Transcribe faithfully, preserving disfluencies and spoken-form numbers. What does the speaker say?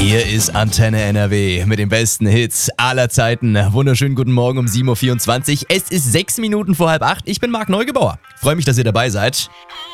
Hier ist Antenne N R W mit den besten Hits aller Zeiten. Wunderschönen guten Morgen um sieben Uhr vierundzwanzig. Es ist sechs Minuten vor halb acht. Ich bin Marc Neugebauer. Freue mich, dass ihr dabei seid.